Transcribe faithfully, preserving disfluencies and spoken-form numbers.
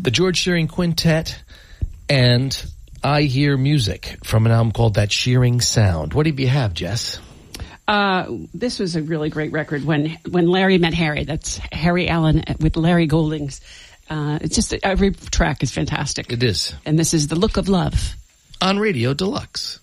the George Shearing Quintet, and I Hear Music from an album called That Shearing Sound. What do you have, Jess? Uh, this was a really great record when when Larry met Harry. That's Harry Allen with Larry Goldings. Uh, it's just every track is fantastic. It is. And this is The Look of Love on Radio Deluxe.